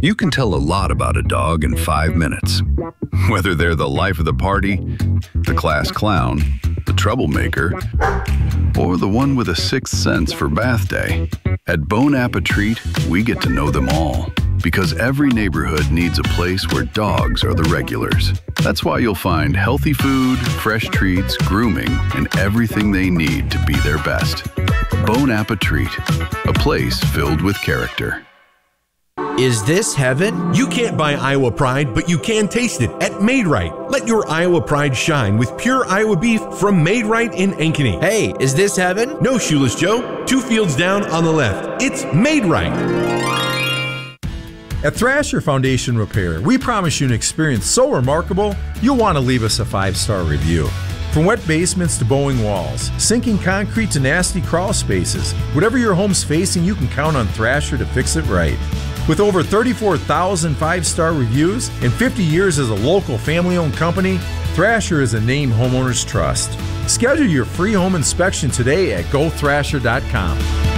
You can tell a lot about a dog in 5 minutes. Whether they're the life of the party, the class clown, the troublemaker, or the one with a sixth sense for bath day. At Bon Appetit, we get to know them all. Because every neighborhood needs a place where dogs are the regulars. That's why you'll find healthy food, fresh treats, grooming, and everything they need to be their best. Bon Appetit, a place filled with character. Is this heaven? You can't buy Iowa Pride, but you can taste it at Made Right. Let your Iowa Pride shine with pure Iowa beef from Made Right in Ankeny. Hey, is this heaven? No, Shoeless Joe. 2 fields down on the left. It's Made Right. At Thrasher Foundation Repair, we promise you an experience so remarkable, you'll want to leave us a 5-star review. From wet basements to bowing walls, sinking concrete to nasty crawl spaces, whatever your home's facing, you can count on Thrasher to fix it right. With over 34,000 5-star reviews and 50 years as a local family-owned company, Thrasher is a name homeowners trust. Schedule your free home inspection today at gothrasher.com.